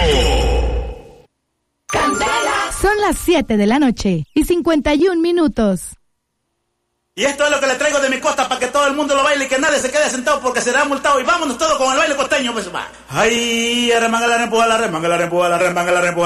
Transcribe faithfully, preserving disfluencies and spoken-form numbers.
Son las siete de la noche y cincuenta y un minutos. Y esto es lo que le traigo de mi costa para que todo el mundo lo baile y que nadie se quede sentado porque será multado. Y vámonos todos con el baile costeño, pues va. Ay, arremanga la rempuja, la remanga la rempuja, la remanga la rempuja.